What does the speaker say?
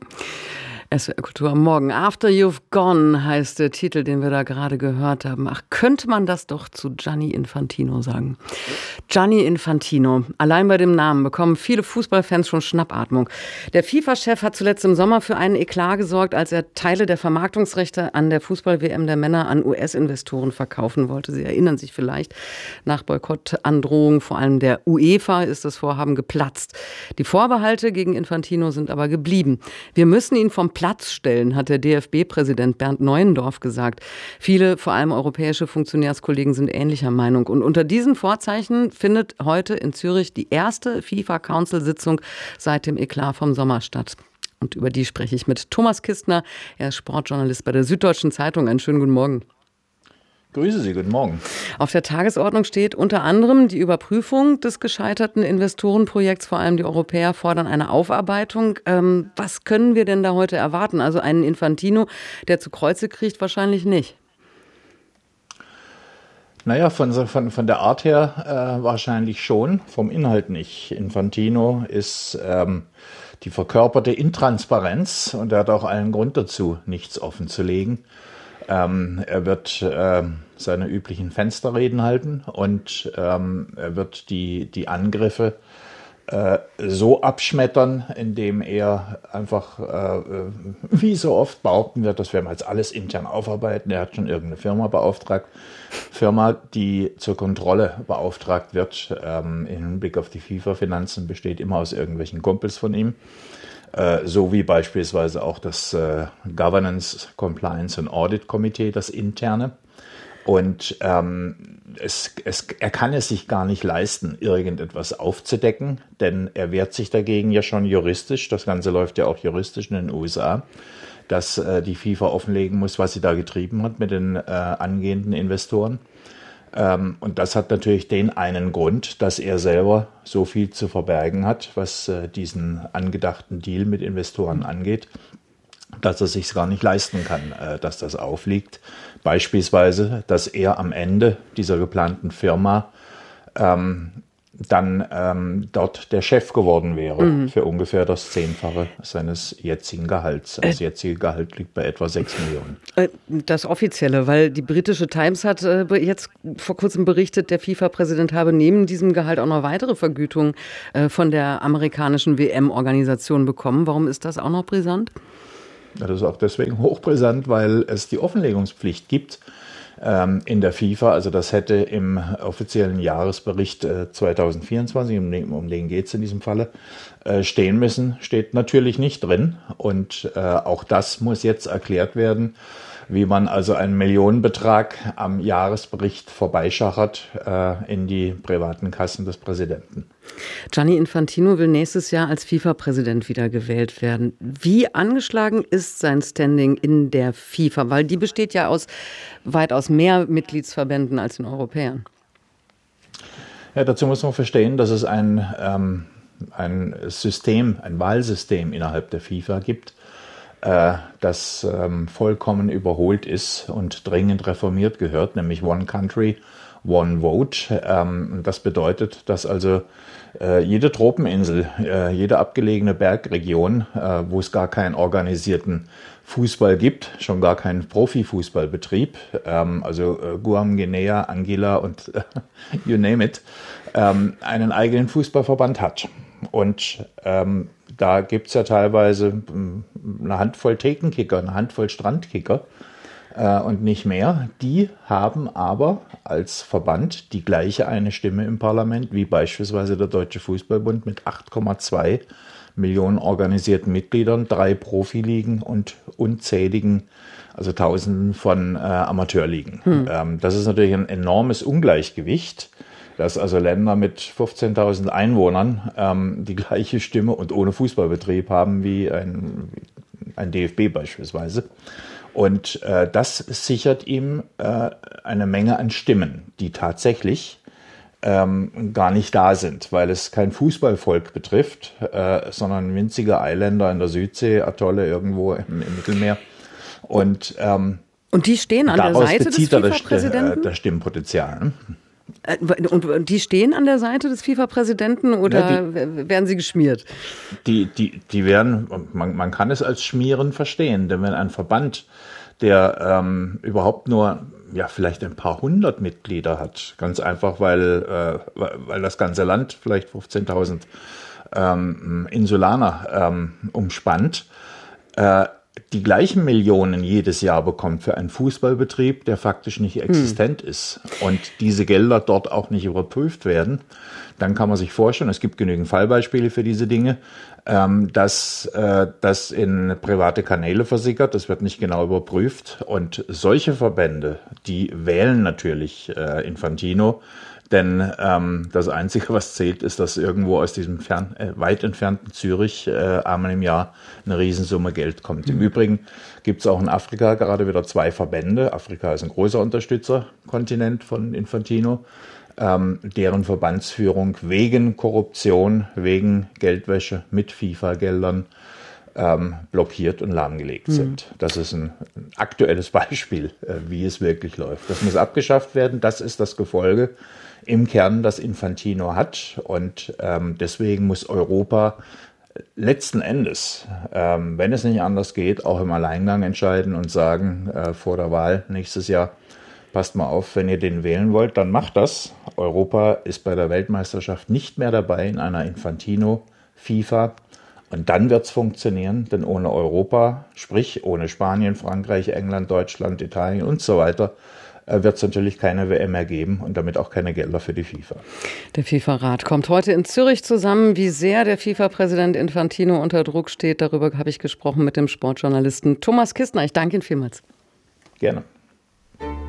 SWR Kultur am Morgen. After You've Gone heißt der Titel, den wir da gerade gehört haben. Ach, könnte man das doch zu Gianni Infantino sagen. Gianni Infantino. Allein bei dem Namen bekommen viele Fußballfans schon Schnappatmung. Der FIFA-Chef hat zuletzt im Sommer für einen Eklat gesorgt, als er Teile der Vermarktungsrechte an der Fußball-WM der Männer an US-Investoren verkaufen wollte. Sie erinnern sich vielleicht. Nach Boykottandrohungen, vor allem der UEFA, ist das Vorhaben geplatzt. Die Vorbehalte gegen Infantino sind aber geblieben. Wir müssen ihn vom Platz stellen, hat der DFB-Präsident Bernd Neuendorf gesagt. Viele, vor allem europäische Funktionärskollegen, sind ähnlicher Meinung. Und unter diesen Vorzeichen findet heute in Zürich die erste FIFA-Council-Sitzung seit dem Eklat vom Sommer statt. Und über die spreche ich mit Thomas Kistner. Er ist Sportjournalist bei der Süddeutschen Zeitung. Einen schönen guten Morgen. Grüße Sie, guten Morgen. Auf der Tagesordnung steht unter anderem die Überprüfung des gescheiterten Investorenprojekts. Vor allem die Europäer fordern eine Aufarbeitung. Was können wir denn da heute erwarten? Also einen Infantino, der zu Kreuze kriegt, wahrscheinlich nicht. Naja, von der Art her wahrscheinlich schon, vom Inhalt nicht. Infantino ist die verkörperte Intransparenz und er hat auch allen Grund dazu, nichts offen zu legen. Er wird seine üblichen Fensterreden halten und er wird die Angriffe so abschmettern, indem er einfach wie so oft behaupten wird, das werden wir jetzt alles intern aufarbeiten. Er hat schon irgendeine Firma beauftragt, die zur Kontrolle beauftragt wird. Im Hinblick auf die FIFA-Finanzen besteht immer aus irgendwelchen Kumpels von ihm. So wie beispielsweise auch das Governance, Compliance und Audit Komitee, das interne. Und er kann es sich gar nicht leisten, irgendetwas aufzudecken, denn er wehrt sich dagegen ja schon juristisch. Das Ganze läuft ja auch juristisch in den USA, dass die FIFA offenlegen muss, was sie da getrieben hat mit den angehenden Investoren. Und das hat natürlich den einen Grund, dass er selber so viel zu verbergen hat, was diesen angedachten Deal mit Investoren angeht, dass er sich gar nicht leisten kann, dass das aufliegt. Beispielsweise, dass er am Ende dieser geplanten Firma dann dort der Chef geworden wäre für ungefähr das 10-fache seines jetzigen Gehalts. Das jetzige Gehalt liegt bei etwa 6 Millionen. Das Offizielle, weil die britische Times hat jetzt vor kurzem berichtet, der FIFA-Präsident habe neben diesem Gehalt auch noch weitere Vergütungen von der amerikanischen WM-Organisation bekommen. Warum ist das auch noch brisant? Ja, das ist auch deswegen hochbrisant, weil es die Offenlegungspflicht gibt in der FIFA. Also das hätte im offiziellen Jahresbericht 2024, um den geht es in diesem Falle, stehen müssen. Steht natürlich nicht drin. Und auch das muss jetzt erklärt werden, wie man also einen Millionenbetrag am Jahresbericht vorbeischachert in die privaten Kassen des Präsidenten. Gianni Infantino will nächstes Jahr als FIFA-Präsident wiedergewählt werden. Wie angeschlagen ist sein Standing in der FIFA? Weil die besteht ja aus weitaus mehr Mitgliedsverbänden als den Europäern. Ja, dazu muss man verstehen, dass es ein Wahlsystem innerhalb der FIFA gibt, das vollkommen überholt ist und dringend reformiert gehört, nämlich One Country, One Vote. Das bedeutet, dass also jede Tropeninsel, jede abgelegene Bergregion, wo es gar keinen organisierten Fußball gibt, schon gar keinen Profifußballbetrieb, also Guam, Guinea, Anguilla und you name it, einen eigenen Fußballverband hat. Und da gibt es ja teilweise eine Handvoll Thekenkicker, eine Handvoll Strandkicker und nicht mehr. Die haben aber als Verband die gleiche eine Stimme im Parlament wie beispielsweise der Deutsche Fußballbund mit 8,2 Millionen organisierten Mitgliedern, 3 Profiligen und unzähligen, also Tausenden von Amateurligen. Das ist natürlich ein enormes Ungleichgewicht, dass also Länder mit 15.000 Einwohnern die gleiche Stimme und ohne Fußballbetrieb haben wie ein DFB beispielsweise. Und das sichert ihm eine Menge an Stimmen, die tatsächlich gar nicht da sind, weil es kein Fußballvolk betrifft, sondern winzige Eiländer in der Südsee, Atolle irgendwo im Mittelmeer. Und die stehen an der Seite des FIFA-Präsidenten? Das Stimmpotenzial. Und die stehen an der Seite des FIFA-Präsidenten oder werden sie geschmiert? Die werden, man kann es als Schmieren verstehen, denn wenn ein Verband, der überhaupt nur vielleicht ein paar hundert Mitglieder hat, ganz einfach, weil das ganze Land vielleicht 15.000 Insulaner umspannt, die gleichen Millionen jedes Jahr bekommt für einen Fußballbetrieb, der faktisch nicht existent ist und diese Gelder dort auch nicht überprüft werden, dann kann man sich vorstellen, es gibt genügend Fallbeispiele für diese Dinge, dass das in private Kanäle versickert, das wird nicht genau überprüft und solche Verbände, die wählen natürlich Infantino, denn das Einzige, was zählt, ist, dass irgendwo aus diesem weit entfernten Zürich einmal im Jahr eine Riesensumme Geld kommt. Im Übrigen gibt es auch in Afrika gerade wieder 2 Verbände. Afrika ist ein großer Unterstützerkontinent von Infantino, deren Verbandsführung wegen Korruption, wegen Geldwäsche mit FIFA-Geldern blockiert und lahmgelegt sind. Das ist ein aktuelles Beispiel, wie es wirklich läuft. Das muss abgeschafft werden. Das ist das Gefolge im Kern, das Infantino hat. Und deswegen muss Europa letzten Endes, wenn es nicht anders geht, auch im Alleingang entscheiden und sagen, vor der Wahl nächstes Jahr, passt mal auf, wenn ihr den wählen wollt, dann macht das. Europa ist bei der Weltmeisterschaft nicht mehr dabei in einer Infantino-FIFA. Und dann wird es funktionieren, denn ohne Europa, sprich ohne Spanien, Frankreich, England, Deutschland, Italien und so weiter, wird es natürlich keine WM mehr geben und damit auch keine Gelder für die FIFA. Der FIFA-Rat kommt heute in Zürich zusammen. Wie sehr der FIFA-Präsident Infantino unter Druck steht, darüber habe ich gesprochen mit dem Sportjournalisten Thomas Kistner. Ich danke Ihnen vielmals. Gerne.